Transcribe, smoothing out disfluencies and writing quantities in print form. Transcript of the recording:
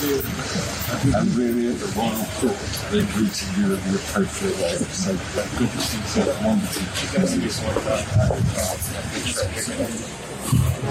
And really at the final thought, they're greeting you in the appropriate way. So good to see so wonderful.